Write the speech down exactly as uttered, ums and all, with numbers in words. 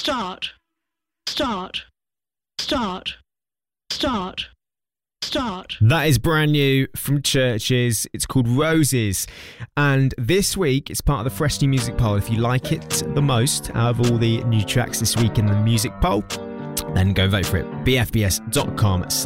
Start. Start. Start. Start. Start. That is brand new from Churches. It's called Roses. And this week, it's part of the Fresh New Music Poll. If you like it the most out of all the new tracks this week in the music poll, then go vote for it. bfbs.com slash